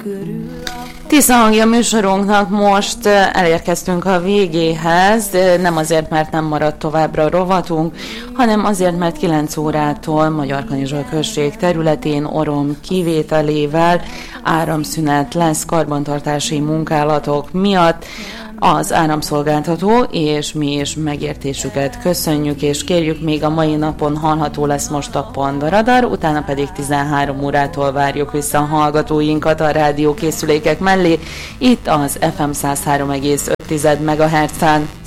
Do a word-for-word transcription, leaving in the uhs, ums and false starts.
Tisza hangja műsorunknak most elérkeztünk a végéhez, nem azért, mert nem maradt továbbra a rovatunk, hanem azért, mert kilenc órától Magyarkanizsa község területén Orom kivételével áramszünet lesz karbantartási munkálatok miatt. Az áramszolgáltató és mi is megértésüket köszönjük, és kérjük, még a mai napon hallható lesz most a Panda Radar, utána pedig tizenhárom órától várjuk vissza a hallgatóinkat a rádiókészülékek mellé, itt az ef em száz három egész öt megahertzen.